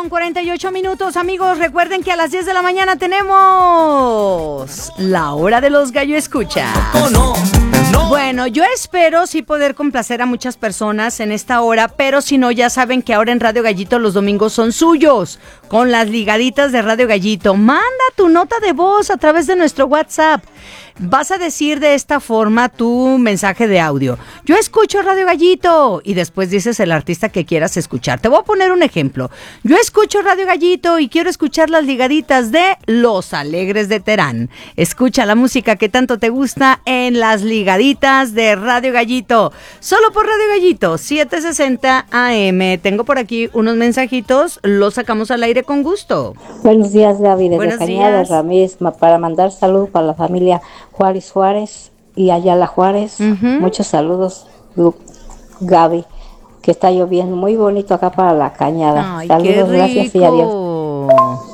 8:48, amigos. Recuerden que a las 10 de la mañana tenemos la hora de los gallo escucha. Bueno, yo espero sí poder complacer a muchas personas en esta hora, pero si no, ya saben que ahora en Radio Gallito los domingos son suyos, con las ligaditas de Radio Gallito. Manda tu nota de voz a través de nuestro WhatsApp. Vas a decir de esta forma tu mensaje de audio: yo escucho Radio Gallito, y después dices el artista que quieras escuchar. Te voy a poner un ejemplo: yo escucho Radio Gallito y quiero escuchar las ligaditas de Los Alegres de Terán. Escucha la música que tanto te gusta en las ligaditas de Radio Gallito, solo por Radio Gallito 760 AM. Tengo por aquí unos mensajitos, los sacamos al aire con gusto. Buenos días, Gaby, desde Buenos Cañada días. Ramírez, para mandar saludos para la familia Juárez y Ayala Juárez. Muchos saludos, Gaby, que está lloviendo muy bonito acá para la Cañada. Ay, saludos, qué rico. Gracias y adiós.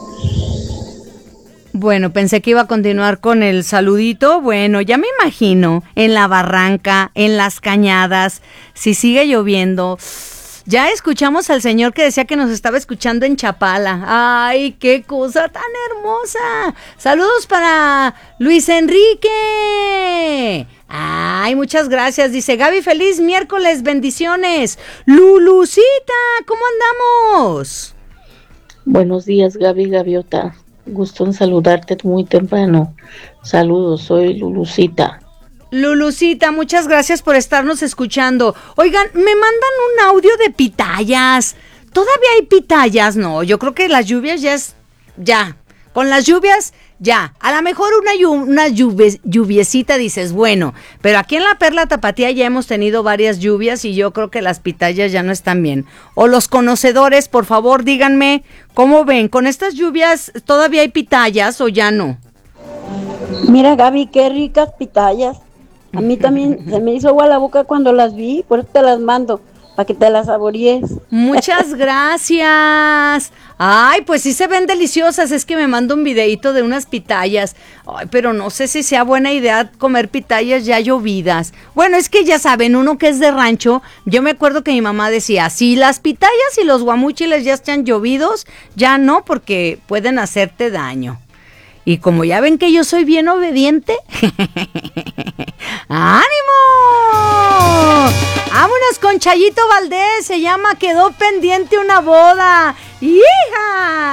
Bueno, pensé que iba a continuar con el saludito. Bueno, ya me imagino en la barranca, en las cañadas, si sigue lloviendo. Ya escuchamos al señor que decía que nos estaba escuchando en Chapala. ¡Ay, qué cosa tan hermosa! Saludos para Luis Enrique. Ay, muchas gracias. Dice Gaby, feliz miércoles, bendiciones. Lulucita, ¿cómo andamos? Buenos días, Gaby Gaviota. Gusto en saludarte muy temprano. Saludos, soy Lulucita. Lulucita, muchas gracias por estarnos escuchando. Oigan, me mandan un audio de pitayas. ¿Todavía hay pitayas? No, yo creo que las lluvias ya. Con las lluvias, ya. A lo mejor una lluviecita dices, bueno, pero aquí en la Perla Tapatía ya hemos tenido varias lluvias y yo creo que las pitayas ya no están bien. O los conocedores, por favor, díganme, ¿cómo ven? ¿Con estas lluvias todavía hay pitayas o ya no? Mira, Gaby, qué ricas pitayas. A mí también se me hizo agua la boca cuando las vi, por eso te las mando, para que te las saborees. Muchas gracias. Ay, pues sí se ven deliciosas. Es que me manda un videito de unas pitayas. Ay, pero no sé si sea buena idea comer pitayas ya llovidas. Bueno, es que ya saben, uno que es de rancho, yo me acuerdo que mi mamá decía, si las pitayas y los guamúchiles ya están llovidos, ya no, porque pueden hacerte daño. Y como ya ven que yo soy bien obediente, ¡ánimo! ¡Vámonos con Chayito Valdés! Se llama Quedó pendiente una boda. ¡Hija!